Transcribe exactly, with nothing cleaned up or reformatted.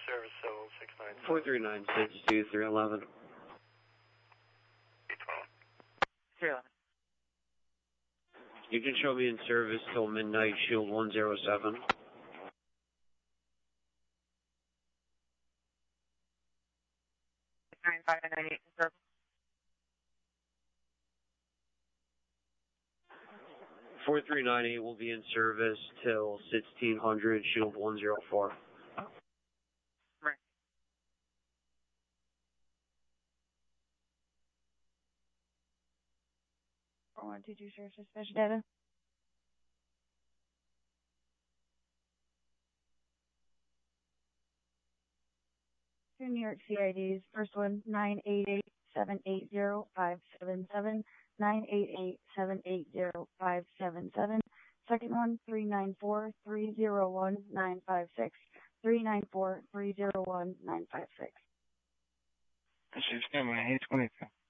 service, so six nine four three nine six two three eleven. three eleven. You can show me in service till midnight, Shield one zero seven. nine five nine eight in service. four three nine eight will be in service till sixteen hundred, Shield one zero four. Right. four one two two, share suspicious data. Two New York C I Ds. First one, nine eight eight seven eight zero five seven seven. nine eight eight seven eight zero five seven seven. Second one, three nine four three zero one nine five six. three nine four three zero one nine five six. She's got my eight twenty-two.